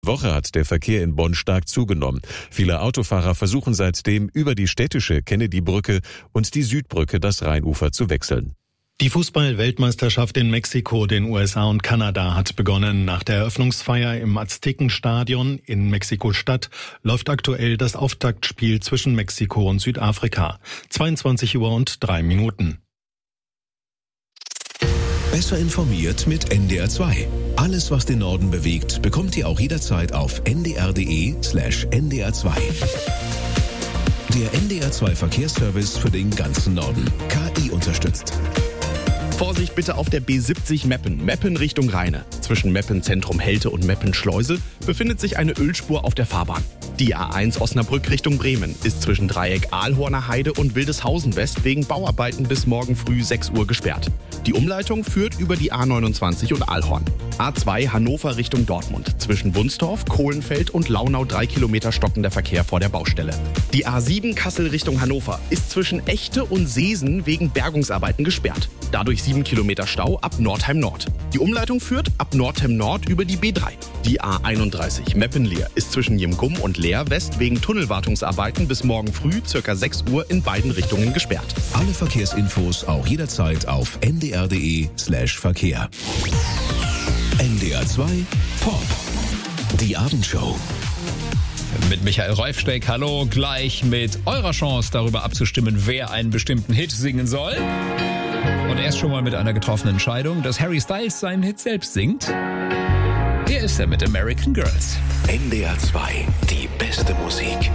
Woche hat der Verkehr in Bonn stark zugenommen. Viele Autofahrer versuchen seitdem über die städtische Kennedy-Brücke und die Südbrücke das Rheinufer zu wechseln. Die Fußball-Weltmeisterschaft in Mexiko, den USA und Kanada hat begonnen. Nach der Eröffnungsfeier im Aztekenstadion in Mexiko-Stadt läuft aktuell das Auftaktspiel zwischen Mexiko und Südafrika. 22:03 Uhr. Besser informiert mit NDR2. Alles, was den Norden bewegt, bekommt ihr auch jederzeit auf ndr.de/ndr2. Der NDR2 Verkehrsservice für den ganzen Norden. KI unterstützt. Vorsicht bitte auf der B70 Meppen. Meppen Richtung Rheine. Zwischen Meppen Zentrum Helte und Meppen Schleuse befindet sich eine Ölspur auf der Fahrbahn. Die A1 Osnabrück Richtung Bremen ist zwischen Dreieck Ahlhorner Heide und Wildeshausen West wegen Bauarbeiten bis morgen früh 6 Uhr gesperrt. Die Umleitung führt über die A29 und Ahlhorn. A2 Hannover Richtung Dortmund. Zwischen Wunstorf, Kohlenfeld und Launau 3 Kilometer stockender Verkehr vor der Baustelle. Die A7 Kassel Richtung Hannover ist zwischen Echte und Seesen wegen Bergungsarbeiten gesperrt. Dadurch 7 Kilometer Stau ab Nordheim Nord. Die Umleitung führt ab Nordheim Nord über die B3. Die A31 Meppen-Leer ist zwischen Jemgum und Leer West wegen Tunnelwartungsarbeiten bis morgen früh ca. 6 Uhr in beiden Richtungen gesperrt. Alle Verkehrsinfos auch jederzeit auf ndr.de/Verkehr. NDR2 Pop. Die Abendshow. Mit Michael Reufsteck, hallo, gleich mit eurer Chance darüber abzustimmen, wer einen bestimmten Hit singen soll. Und erst schon mal mit einer getroffenen Entscheidung, dass Harry Styles seinen Hit selbst singt. Hier ist er mit American Girls. NDR2, die beste Musik.